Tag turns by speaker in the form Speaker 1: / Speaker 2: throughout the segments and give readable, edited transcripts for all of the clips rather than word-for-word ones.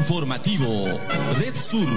Speaker 1: Informativo Red Sur.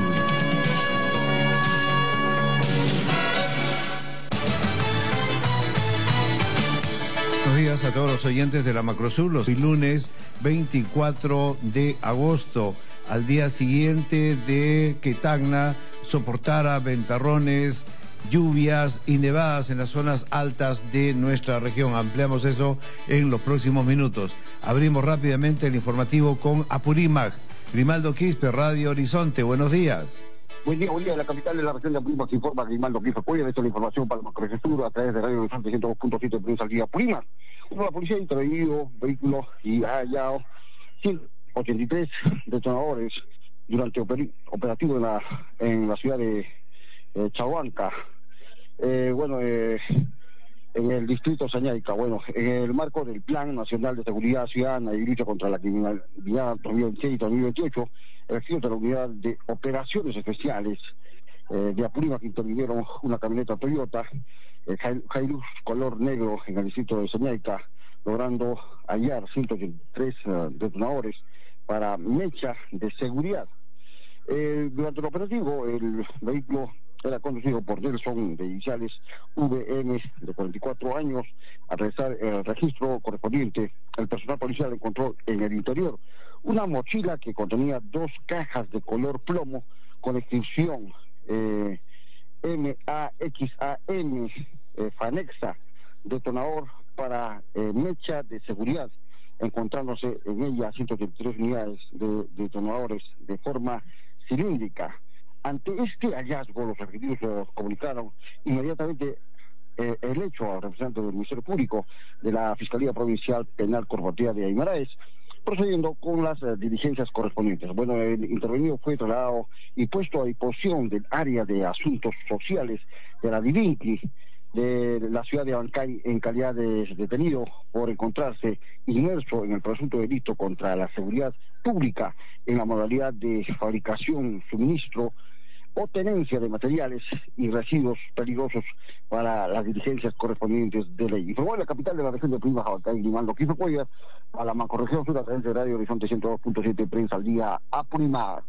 Speaker 2: Buenos días a todos los oyentes de la Macrosur. Hoy lunes 24 de agosto, al día siguiente de que Tacna soportara ventarrones, lluvias y nevadas en las zonas altas de nuestra región. Ampliamos eso en los próximos minutos. Abrimos rápidamente el informativo con Apurímac. Grimaldo Quispe, Radio Horizonte. Buenos días.
Speaker 3: Buen día, de la capital de la región de Apurímac se informa Grimaldo Quispe. Esta es la información para la Macrosur a través de Radio Horizonte 102.7 de Prensa al Día. Apurímac. La policía ha intervenido vehículos y ha hallado 183 detonadores durante operativo en la ciudad de Chahuanca, en el distrito Sañaica. En el marco del Plan Nacional de Seguridad Ciudadana y Lucha contra la Criminalidad 2026 y 2028, el jefe de la Unidad de Operaciones Especiales de Apurímac intervinieron una camioneta Toyota Hilux color negro en el distrito de Sañaica, logrando hallar 183 detonadores para mecha de seguridad. Durante el operativo, el vehículo era conducido por Nelson de iniciales VM de 44 años. Al realizar el registro correspondiente, el personal policial encontró en el interior una mochila que contenía 2 cajas de color plomo con inscripción MAXAM, Fanexa, detonador para mecha de seguridad, encontrándose en ella 183 unidades de detonadores de forma cilíndrica. Ante este hallazgo, los respectivos comunicaron inmediatamente el hecho al representante del Ministerio Público de la Fiscalía Provincial Penal Corporativa de Aymaraes, procediendo con las diligencias correspondientes. El intervenido fue trasladado y puesto a disposición del área de asuntos sociales de la Divinci de la ciudad de Abancay en calidad de detenido por encontrarse inmerso en el presunto delito contra la seguridad pública en la modalidad de fabricación, suministro o tenencia de materiales y residuos peligrosos para las diligencias correspondientes de ley. Informó en la capital de la región de Apurímac, Abancay, Grimaldo Quispe a la Macrorregión Sur a través de Radio Horizonte 102.7 Prensa al Día, Apurímac.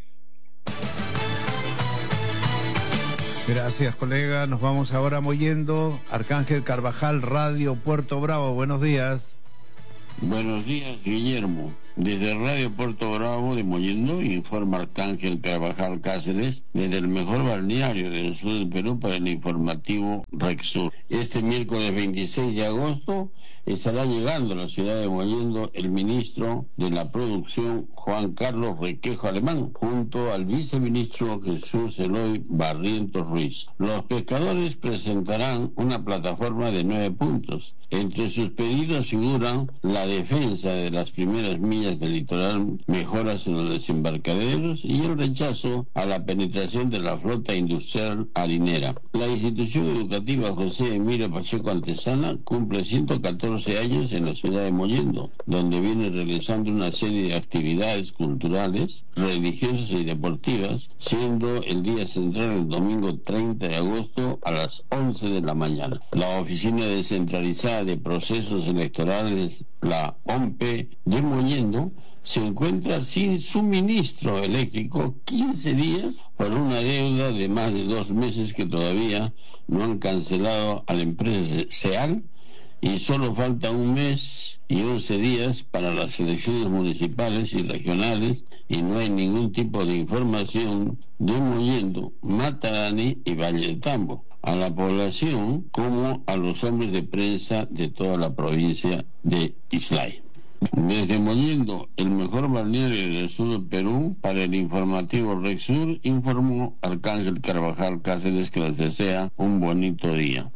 Speaker 2: Gracias, colega. Nos vamos ahora a Mollendo. Arcángel Carvajal, Radio Puerto Bravo. Buenos días.
Speaker 4: Buenos días, Guillermo. Desde Radio Puerto Bravo de Mollendo informa Arcángel Carvajal Cáceres desde el mejor balneario del sur del Perú para el informativo Rexur. Este miércoles 26 de agosto estará llegando a la ciudad de Mollendo el ministro de la Producción, Juan Carlos Requejo Alemán, junto al viceministro Jesús Eloy Barrientos Ruiz. Los pescadores presentarán una plataforma de 9 puntos. Entre sus pedidos figuran la defensa de las primeras millas del litoral, mejoras en los desembarcaderos y el rechazo a la penetración de la flota industrial harinera. La institución educativa José Emilio Pacheco Antesana cumple 114 años en la ciudad de Mollendo, donde viene realizando una serie de actividades culturales, religiosas y deportivas, siendo el día central el domingo 30 de agosto a las 11 de la mañana. La Oficina Descentralizada de Procesos Electorales, la OMPE de Mollendo, se encuentra sin suministro eléctrico 15 días por una deuda de más de 2 meses que todavía no han cancelado a la empresa SEAL, y solo falta 1 mes y 11 días para las elecciones municipales y regionales, y no hay ningún tipo de información de Mollendo, Matarani y Valle de Tambo a la población como a los hombres de prensa de toda la provincia de Islay. Desde Mollendo, el mejor balneario del sur del Perú, para el informativo Rexur, informó Arcángel Carvajal Cáceres, que les desea un bonito día.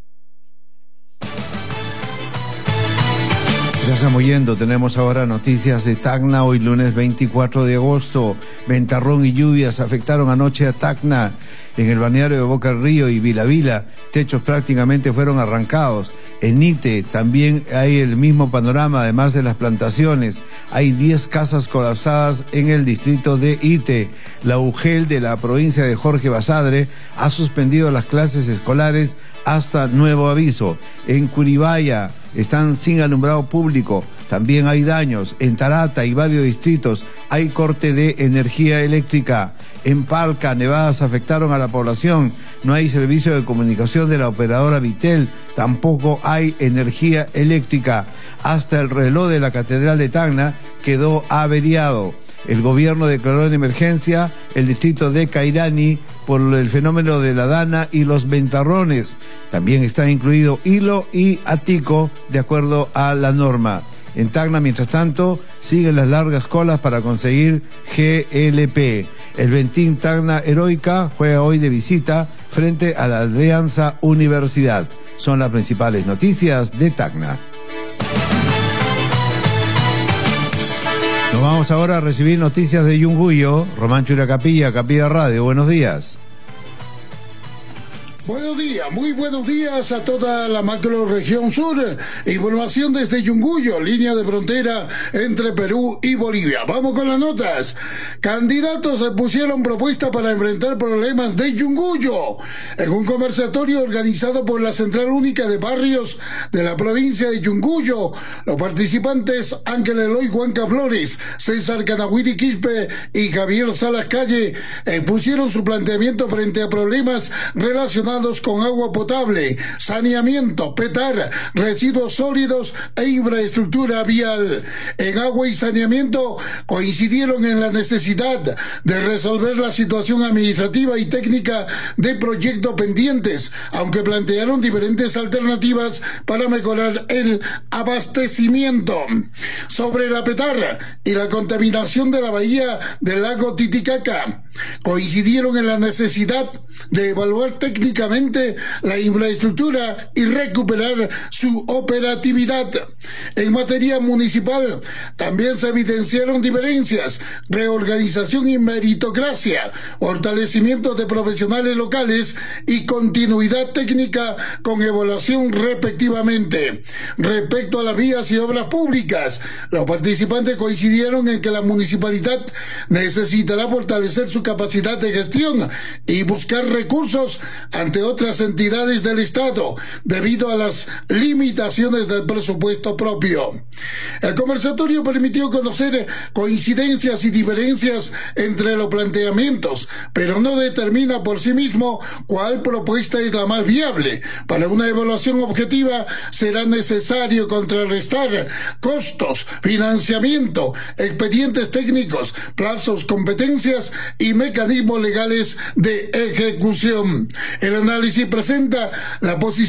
Speaker 2: Gracias, Mollendo. Tenemos ahora noticias de Tacna. Hoy lunes 24 de agosto, ventarrón y lluvias afectaron anoche a Tacna. En el balneario de Boca del Río y Vila Vila, techos prácticamente fueron arrancados. En Ite también hay el mismo panorama, además de las plantaciones. Hay 10 casas colapsadas en el distrito de Ite. La UGEL de la provincia de Jorge Basadre ha suspendido las clases escolares hasta nuevo aviso. En Curibaya están sin alumbrado público. también hay daños. En Tarata y varios distritos hay corte de energía eléctrica. En Palca, nevadas afectaron a la población. No hay servicio de comunicación de la operadora Vitel. Tampoco hay energía eléctrica. Hasta el reloj de la Catedral de Tacna quedó averiado. El gobierno declaró en emergencia el distrito de Cairani por el fenómeno de la dana y los ventarrones. También está incluido Hilo y Atico, de acuerdo a la norma. En Tacna, mientras tanto, siguen las largas colas para conseguir GLP. El Ventín Tacna Heroica juega hoy de visita frente a la Alianza Universidad. Son las principales noticias de Tacna. Nos vamos ahora a recibir noticias de Yunguyo. Román Churacapilla, Capilla Radio, buenos días.
Speaker 5: Buenos días, muy buenos días a toda la macrorregión sur. Información desde Yunguyo, línea de frontera entre Perú y Bolivia. Vamos con las notas. Candidatos se pusieron propuesta para enfrentar problemas de Yunguyo. En un conversatorio organizado por la Central Única de Barrios de la provincia de Yunguyo, los participantes Ángel Eloy Huanca Flores, César Canahuiri Quispe y Javier Salas Calle pusieron su planteamiento frente a problemas relacionados con agua potable, saneamiento, petar, residuos sólidos e infraestructura vial. En agua y saneamiento coincidieron en la necesidad de resolver la situación administrativa y técnica de proyectos pendientes, aunque plantearon diferentes alternativas para mejorar el abastecimiento. Sobre la petar y la contaminación de la bahía del lago Titicaca, coincidieron en la necesidad de evaluar técnicamente la infraestructura y recuperar su operatividad. En materia municipal también se evidenciaron diferencias, reorganización y meritocracia, fortalecimiento de profesionales locales y continuidad técnica con evaluación respectivamente. Respecto a las vías y obras públicas, los participantes coincidieron en que la municipalidad necesitará fortalecer su capacidad de gestión y buscar recursos ante otras entidades del Estado debido a las limitaciones del presupuesto propio. El conversatorio permitió conocer coincidencias y diferencias entre los planteamientos, pero no determina por sí mismo cuál propuesta es la más viable. Para una evaluación objetiva será necesario contrarrestar costos, financiamiento, expedientes técnicos, plazos, competencias y mecanismos legales de ejecución. El análisis presenta la posición